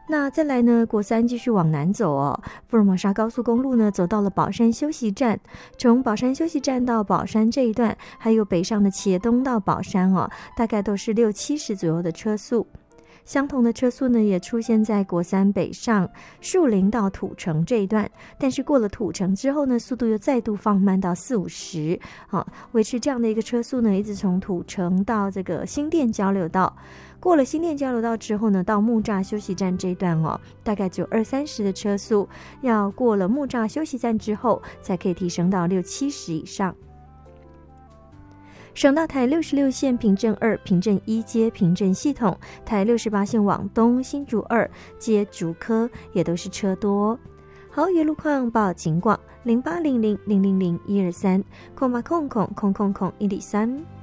那再来呢，国三继续往南走哦，福尔摩沙高速公路呢走到了宝山休息站，从宝山休息站到宝山这一段，还有北上的茄东到宝山哦，大概都是60-70左右的车速。相同的车速呢，也出现在国三北上树林到土城这一段，但是过了土城之后呢，速度又再度放慢到40-50，维持这样的一个车速呢，一直从土城到这个新店交流道。过了新店交流道之后呢，到木栅休息站这一段大概只有20-30的车速，要过了木栅休息站之后，才可以提升到60-70以上。省道台66线平镇2、平镇1接平镇系统，台68线往东新竹2接竹科也都是车多。好，原路况报警广0800000123，0800000103。